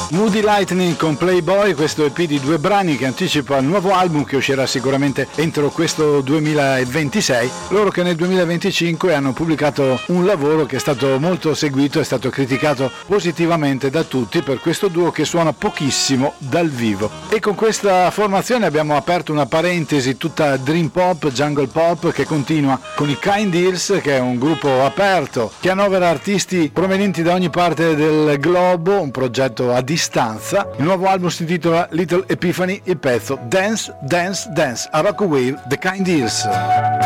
Moody Lightning con Playboy, questo EP di 2 brani che anticipa il nuovo album che uscirà sicuramente entro questo 2026. Loro che nel 2025 hanno pubblicato un lavoro che è stato molto seguito, è stato criticato positivamente da tutti per questo duo che suona pochissimo dal vivo. E con questa formazione abbiamo aperto una parentesi tutta dream pop, jungle pop, che continua con i Kind Ears, che è un gruppo aperto che annovera artisti provenienti da ogni parte del globo, un progetto a distanza. Il nuovo album si intitola Little Epiphany, il pezzo Dance, Dance, Dance, a Rock Wave, The Kind Ears.